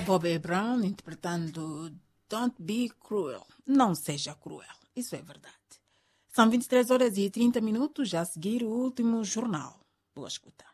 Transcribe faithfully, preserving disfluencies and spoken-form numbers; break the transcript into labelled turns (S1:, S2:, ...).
S1: Bobby Brown interpretando Don't Be Cruel. Não seja cruel. Isso é verdade. São vinte e três horas e trinta minutos. Já a seguir o último jornal. Boa escuta.